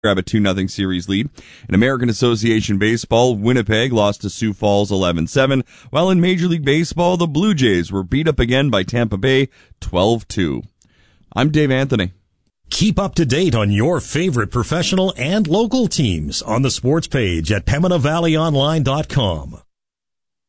grab a 2-0 series lead. In American Association Baseball, Winnipeg lost to Sioux Falls 11-7, while in Major League Baseball, the Blue Jays were beat up again by Tampa Bay 12-2. I'm Dave Anthony. Keep up to date on your favorite professional and local teams on the sports page at PembinaValleyOnline.com.